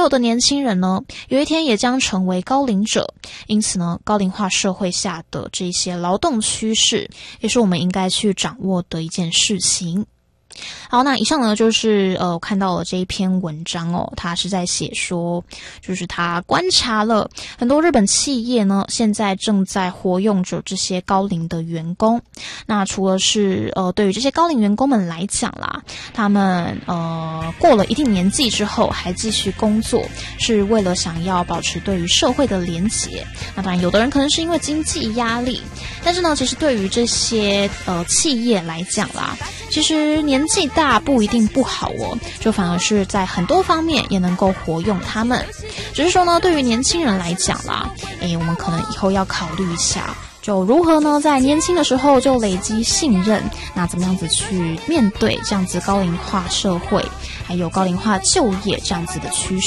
有的年轻人呢，有一天也将成为高龄者，因此呢，高龄化社会下的这些劳动趋势，也是我们应该去掌握的一件事情。好，那以上呢就是我看到了这一篇文章哦，他是在写说，就是他观察了很多日本企业呢，现在正在活用着这些高龄的员工。那除了是对于这些高龄员工们来讲啦，他们过了一定年纪之后还继续工作，是为了想要保持对于社会的连结。那当然，有的人可能是因为经济压力，但是呢，其实对于这些企业来讲啦，其实年纪大不一定不好哦，就反而是在很多方面也能够活用他们。只是说呢，对于年轻人来讲啦，我们可能以后要考虑一下，就如何呢在年轻的时候就累积信任，那怎么样子去面对这样子高龄化社会，还有高龄化就业这样子的趋势。